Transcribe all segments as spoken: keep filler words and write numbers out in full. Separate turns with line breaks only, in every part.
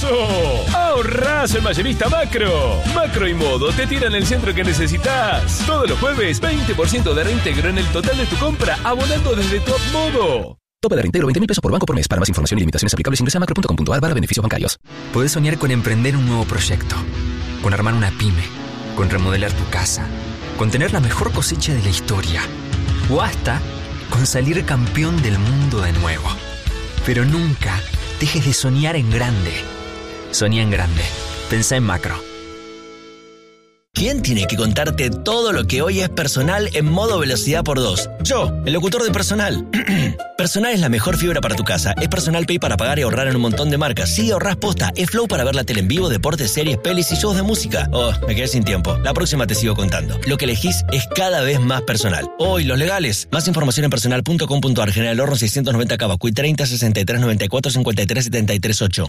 ¡Ahorrazo! ¡Ahorrazo en Mayorista Macro! Macro y Modo te tiran el centro que necesitas. Todos los jueves, veinte por ciento de reintegro en el total de tu compra, abonando desde Top Modo. Tope de reintegro veinte mil pesos por banco por mes. Para más información y limitaciones aplicables ingresa a macro punto com punto a r barra beneficios bancarios.
Podés soñar con emprender un nuevo proyecto, con armar una pyme, con remodelar tu casa, con tener la mejor cosecha de la historia, o hasta con salir campeón del mundo de nuevo. Pero nunca dejes de soñar en grande. Soñá en grande. Pensá en macro.
¿Quién tiene que contarte todo lo que hoy es Personal en modo velocidad por dos? Yo, el locutor de Personal. Personal es la mejor fibra para tu casa. Es Personal Pay para pagar y ahorrar en un montón de marcas. Sí, ahorrás posta. Es Flow para ver la tele en vivo, deportes, series, pelis y shows de música. Oh, me quedé sin tiempo. La próxima te sigo contando. Lo que elegís es cada vez más personal. Oh, y los legales. Más información en personal punto com punto a r. General Horno seiscientos noventa Cavacuy treinta sesenta y tres noventa y cuatro cincuenta y tres setenta y tres ocho.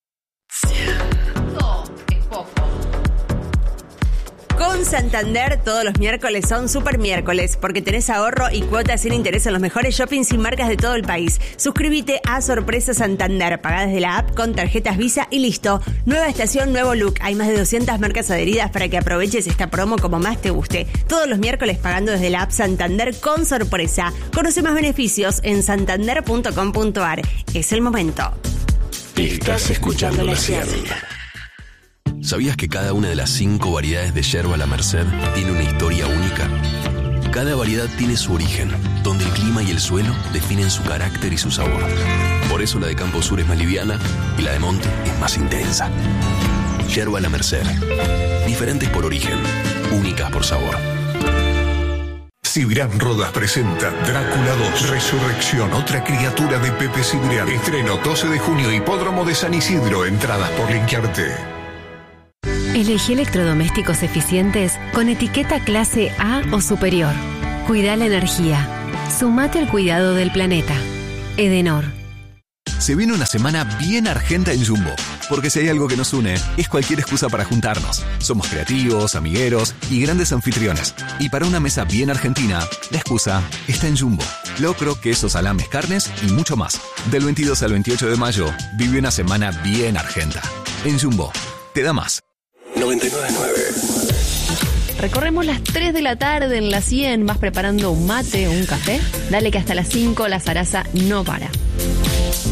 Con Santander, todos los miércoles son super miércoles, porque tenés ahorro y cuotas sin interés en los mejores shoppings y marcas de todo el país. Suscríbete a Sorpresa Santander, pagá desde la app con tarjetas Visa y listo. Nueva estación, nuevo look. Hay más de doscientas marcas adheridas para que aproveches esta promo como más te guste. Todos los miércoles pagando desde la app Santander con Sorpresa. Conoce más beneficios en santander punto com punto a r. Es el momento.
Estás escuchando La Cielo. ¿Sabías que cada una de las cinco variedades de yerba La Merced tiene una historia única? Cada variedad tiene su origen, donde el clima y el suelo definen su carácter y su sabor. Por eso la de Campo Sur es más liviana y la de Monte es más intensa. Yerba La Merced. Diferentes por origen, únicas por sabor.
Cibrián Rodas presenta Drácula dos, Resurrección, otra criatura de Pepe Cibrián. Estreno doce de junio, Hipódromo de San Isidro. Entradas por Linkearte.
Elegí electrodomésticos eficientes con etiqueta clase A o superior. Cuida la energía. Sumate al cuidado del planeta. Edenor.
Se viene una semana bien argenta en Jumbo, porque si hay algo que nos une, es cualquier excusa para juntarnos. Somos creativos, amigueros y grandes anfitriones. Y para una mesa bien argentina, la excusa está en Jumbo. Locro, quesos, salames, carnes y mucho más. Del veintidós al veintiocho de mayo, vive una semana bien argenta. En Jumbo, te da más.
noventa y nueve punto nueve.
Recorremos las tres de la tarde en la cien. ¿Vas preparando un mate o un café? Dale que hasta las cinco la zaraza no para.